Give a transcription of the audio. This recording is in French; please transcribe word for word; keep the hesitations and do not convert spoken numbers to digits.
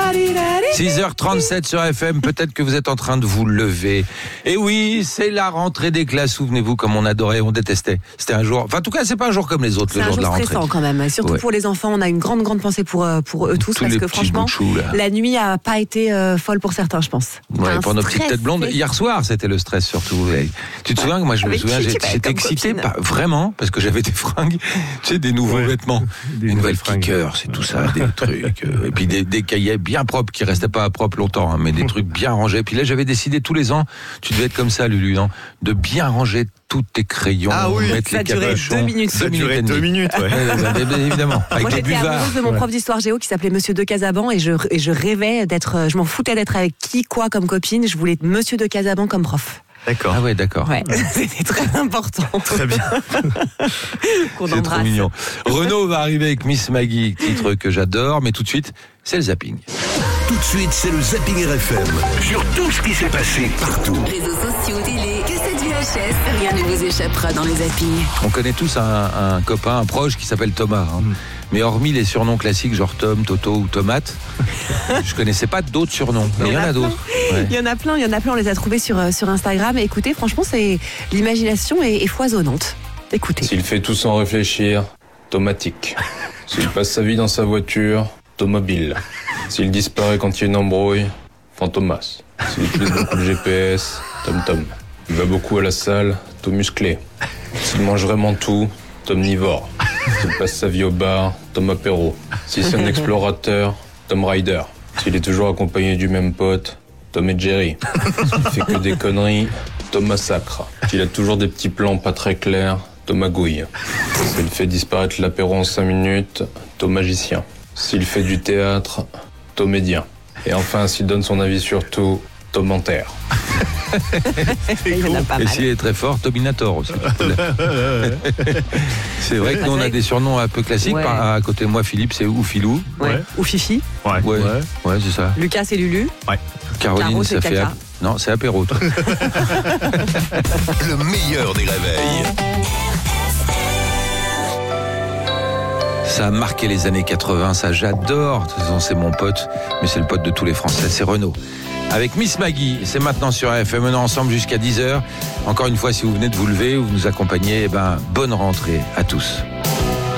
six heures trente-sept sur F M, peut-être que vous êtes en train de vous lever. Et oui, c'est la rentrée des classes, souvenez-vous comme on adorait, on détestait. C'était un jour, enfin en tout cas c'est pas un jour comme les autres, c'est le jour, jour de la rentrée. C'est un jour stressant quand même, surtout ouais. pour les enfants, on a une grande grande pensée pour, pour eux tous, tous parce que franchement, bouchous, la nuit a pas été euh, folle pour certains je pense. Ouais, pour nos petites têtes blondes, hier soir c'était le stress surtout. Tu te souviens que moi je me Avec souviens, j'étais, j'étais excité, pas, vraiment, parce que j'avais des fringues, tu sais, des nouveaux ouais. vêtements, des une nouvelle kicker, c'est tout ça, des trucs, euh, et puis des, des cahiers bien propres qui restaient pas propres longtemps, hein, mais des trucs bien rangés. Puis là, j'avais décidé tous les ans, tu devais être comme ça, Lulu, non, de bien ranger tous tes crayons, ah oui, mettre ça les cabochons. Deux minutes. Ça durait deux minutes, ouais. ouais, évidemment. Avec moi, des j'étais buvards. amoureuse de mon prof d'histoire géo qui s'appelait Monsieur de Casaban et je, et je rêvais d'être, je m'en foutais d'être avec qui, quoi comme copine. Je voulais Monsieur de Casaban comme prof. D'accord. Ah ouais, d'accord. Ouais, c'était très important. Très bien. Qu'on c'est trop mignon. Renaud va arriver avec Miss Maggie, titre que j'adore, mais tout de suite, c'est le zapping. Tout de suite, c'est le zapping R F M. Sur tout ce qui s'est passé partout. Réseaux sociaux, télé, cassette V H S, rien ne vous échappera dans le zapping. On connaît tous un, un copain, un proche qui s'appelle Thomas. Hein. Mm. Mais hormis les surnoms classiques, genre Tom, Toto ou Tomate, je connaissais pas d'autres surnoms. Mais il y, y en a, a d'autres. Ouais. Il y en a plein, il y en a plein. On les a trouvés sur, sur Instagram. Et écoutez, franchement, c'est l'imagination est, est foisonnante. Écoutez. S'il fait tout sans réfléchir, tomatique. S'il passe sa vie dans sa voiture, tomobile. S'il disparaît quand il y a une embrouille, fantomas. S'il utilise beaucoup le G P S, tom-tom. Il va beaucoup à la salle, tom musclé. S'il mange vraiment tout, tomnivore. S'il passe sa vie au bar, Tom apéro. Si c'est un explorateur, Tom Rider. S'il est toujours accompagné du même pote, Tom et Jerry. S'il fait que des conneries, Tom massacre. S'il a toujours des petits plans pas très clairs, Tom agouille. S'il fait disparaître l'apéro en cinq minutes, Tom magicien. S'il fait du théâtre, Tom médien. Et enfin, s'il donne son avis sur tout, Tom enterre. Et s'il est très fort, Tominator aussi. C'est vrai que nous on a des surnoms un peu classiques. Ouais. Par, à côté de moi, Philippe, c'est ou Filou. Ouais. Ouais. Ou Fifi. Ouais. Ouais. Ouais. Ouais, c'est ça. Lucas, c'est Lulu. Ouais. Caroline, Caro, ça c'est fait. Caca. Non, c'est apéro. Toi. Le meilleur des réveils. Ça a marqué les années quatre-vingts, ça j'adore. De toute façon, c'est mon pote, mais c'est le pote de tous les Français, c'est Renaud. Avec Miss Maggie, c'est maintenant sur F M, on est ensemble jusqu'à dix heures. Encore une fois, si vous venez de vous lever ou vous nous accompagnez, eh ben, bonne rentrée à tous.